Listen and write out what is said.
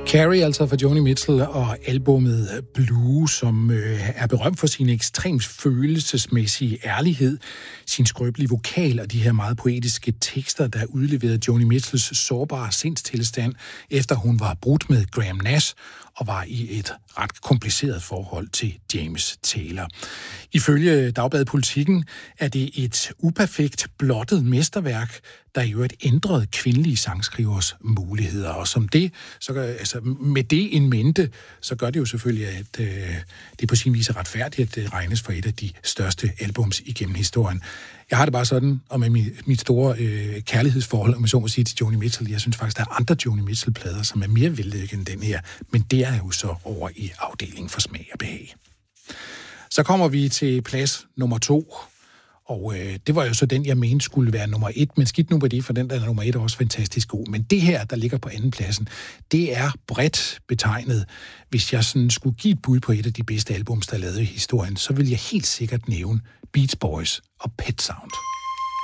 Carrie, altså for Joni Mitchell, og albummet Blue, som er berømt for sin ekstremt følelsesmæssige ærlighed, sin skrøbelige vokal og de her meget poetiske tekster, der udleverede Joni Mitchells sårbare sindstilstand, efter hun var brudt med Graham Nash og var i et ret kompliceret forhold til James Taylor. Ifølge Dagbladet Politikken er det et uperfekt blottet mesterværk, der i øvrigt ændrede kvindelige sangskrivers muligheder. Og som det, med det in mente, så gør det jo selvfølgelig, at det på sin vis er retfærdigt, at det regnes for et af de største albums igennem historien. Jeg har det bare sådan, og med mit store kærlighedsforhold, om jeg så må sige, til Joni Mitchell, jeg synes faktisk, der er andre Joni Mitchell-plader, som er mere vellykket end den her, men det er jo så over i afdelingen for smag og behag. Så kommer vi til plads nummer 2, og det var jo så den, jeg mente skulle være nummer 1, men skidt nu på det, for den der er nummer 1 er også fantastisk god. Men det her, der ligger på anden pladsen, det er bredt betegnet. Hvis jeg sådan skulle give et bud på et af de bedste albums, der er lavet i historien, så vil jeg helt sikkert nævne Beach Boys og Pet Sound.